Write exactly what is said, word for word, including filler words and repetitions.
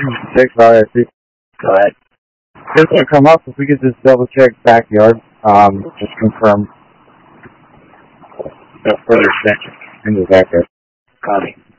Six, alright, see. Go ahead. Just gonna come up, if we could just double check backyard, um, just confirm no further extension in the backyard. Copy.